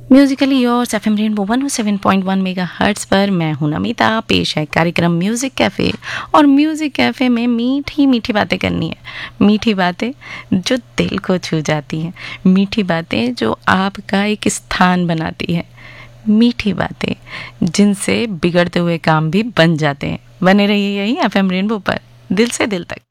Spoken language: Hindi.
Musically yours FM rainbow 107.1 megahertz पर मैं हूं नमिता। पेश है कार्यक्रम म्यूजिक कैफे और म्यूजिक कैफे में मीठी मीठी बातें करनी है। मीठी बातें जो दिल को छू जाती हैं, मीठी बातें जो आपका एक स्थान बनाती है, मीठी बातें जिनसे बिगड़ते हुए काम भी बन जाते हैं। बने रहिए यही एफएम रेनबो पर, दिल से दिल तक।